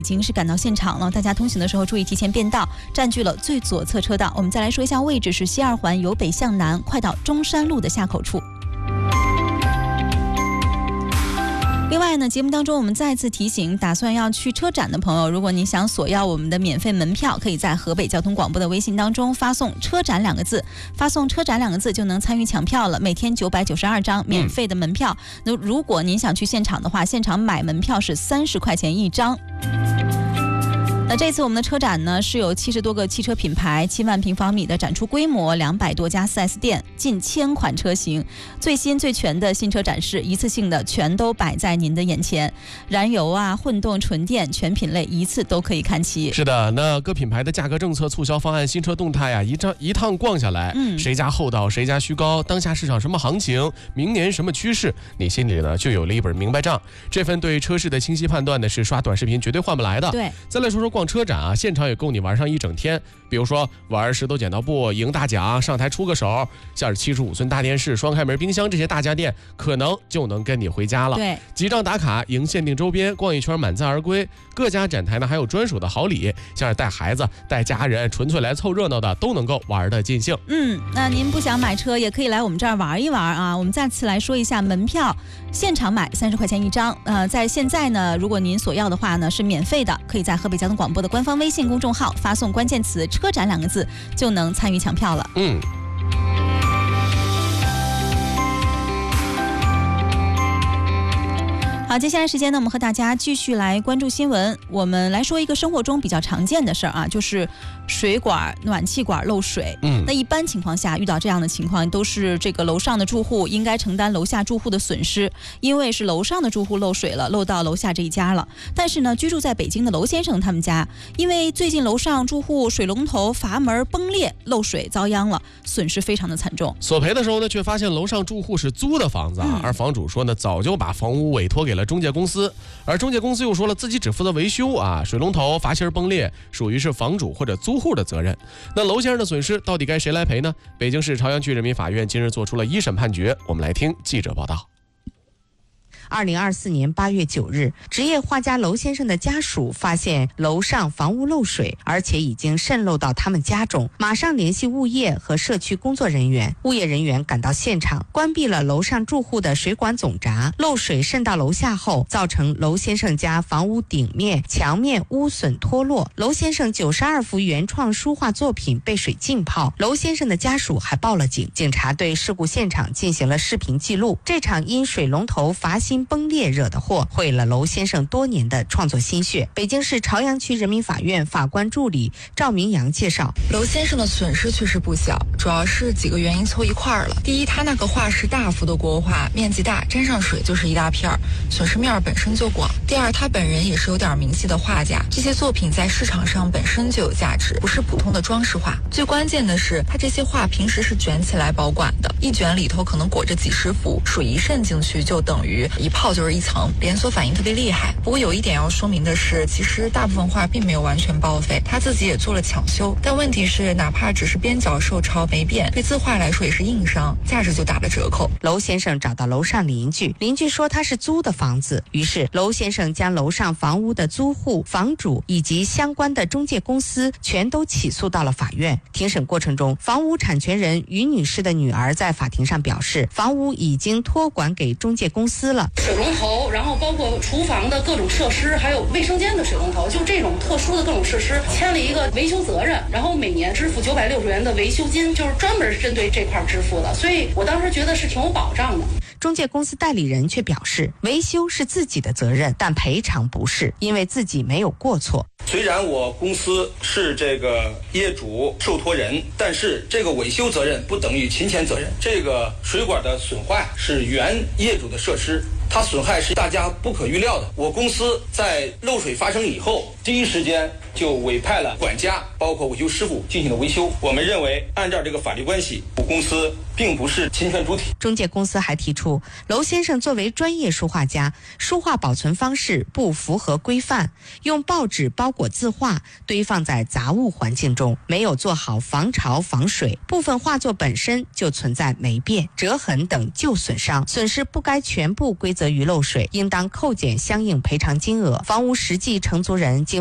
已经是赶到现场了，大家通行的时候注意提前变道，占据了最左侧车道。我们再来说一下位置，是西二环由北向南，快到中山路的下口处。另外呢，节目当中我们再次提醒，打算要去车展的朋友，如果你想索要我们的免费门票，可以在河北交通广播的微信当中发送车展2个字，发送车展2个字就能参与抢票了，每天992张免费的门票。那如果您想去现场的话，现场买门票是30块钱1张。那这次我们的车展呢，是有70多个汽车品牌，7万平方米的展出规模，200多家 4S 店，近1000款车型，最新最全的新车展示，一次性的全都摆在您的眼前，燃油啊、混动、纯电全品类一次都可以看齐。 是的，那各品牌的价格政策、促销方案、新车动态啊，一趟逛下来，谁家厚道谁家虚高，当下市场什么行情，明年什么趋势，你心里呢就有了一本明白账。这份对车市的清晰判断呢，是刷短视频绝对换不来的。 对， 再来说说逛车展啊，现场也够你玩上一整天。比如说玩石头剪刀布赢大奖，上台出个手，像是75寸大电视、双开门冰箱这些大家电，可能就能跟你回家了。 对， 几张打卡赢限定周边，逛一圈满载而归。各家展台呢还有专属的好礼，像是带孩子、带家人，纯粹来凑热闹的都能够玩得尽兴。 那您不想买车，也可以来我们这儿玩一玩啊。我们再次来说一下门票，现场买30块钱1张。在现在呢，如果您所要的话呢是免费的，可以在河北交通广播的官方微信公众号发送关键词车展2个字，就能参与抢票了。好，接下来时间呢，我们和大家继续来关注新闻。我们来说一个生活中比较常见的事儿啊，就是水管、暖气管漏水。那一般情况下遇到这样的情况，都是这个楼上的住户应该承担楼下住户的损失，因为是楼上的住户漏水了，漏到楼下这一家了。但是呢，居住在北京的楼先生他们家，因为最近楼上住户水龙头阀门崩裂，漏水遭殃了，损失非常的惨重。 索赔的时候呢，却发现楼上住户是租的房子啊，而房主说呢，早就把房屋委托给了中介公司，而中介公司又说了自己只负责维修啊，水龙头阀芯崩裂属于是房主或者租户的责任。那楼先生的损失到底该谁来赔呢？北京市朝阳区人民法院今日做出了1审判决，我们来听记者报道。 2024年8月9日，职业画家楼先生的家属发现楼上房屋漏水，而且已经渗漏到他们家中，马上联系物业和社区工作人员。物业人员赶到现场，关闭了楼上住户的水管总闸，漏水渗到楼下后，造成楼先生家房屋顶面、墙面污损脱落。楼先生92幅原创书画作品被水浸泡，楼先生的家属还报了警。警察对事故现场进行了视频记录。这场因水龙头阀芯崩裂惹的祸，毁了楼先生多年的创作心血。北京市朝阳区人民法院法官助理赵明阳介绍， 楼先生的损失确实不小，主要是几个原因凑一块儿了。第一，他那个画是大幅的国画，面积大，沾上水就是一大片儿，损失面本身就广。第二，他本人也是有点名气的画家，这些作品在市场上本身就有价值，不是普通的装饰画。最关键的是，他这些画平时是卷起来保管的，一卷里头可能裹着几十幅，水一渗进去就等于一泡就是一层，连锁反应特别厉害。不过有一点要说明的是，其实大部分画并没有完全报废，他自己也做了抢修。但问题是，哪怕只是边角受潮没变，对字画来说也是硬伤，价值就打了折扣。 楼先生找到楼上邻居，邻居说他是租的房子，于是楼先生将楼上房屋的租户、房主以及相关的中介公司全都起诉到了法院。庭审过程中，房屋产权人于女士的女儿在法庭上表示，房屋已经托管给中介公司了。 水龙头，然后包括厨房的各种设施，还有卫生间的水龙头，就这种特殊的各种设施，签了一个维修责任，然后每年支付960元的维修金，就是专门针对这块支付的。所以我当时觉得是挺有保障的。 中介公司代理人却表示，维修是自己的责任，但赔偿不是，因为自己没有过错。 虽然我公司是这个业主受托人，但是这个维修责任不等于侵权责任。这个水管的损坏是原业主的设施，它损害是大家不可预料的。我公司在漏水发生以后，第一时间就委派了管家，包括维修师傅进行了维修。我们认为，按照这个法律关系，我公司并不是侵权主体。 中介公司还提出，楼先生作为专业书画家，书画保存方式不符合规范，用报纸包裹字画，堆放在杂物环境中，没有做好防潮防水，部分画作本身就存在霉变、折痕等旧损伤，损失不该全部归责于漏水，应当扣减相应赔偿金额。房屋实际承租人经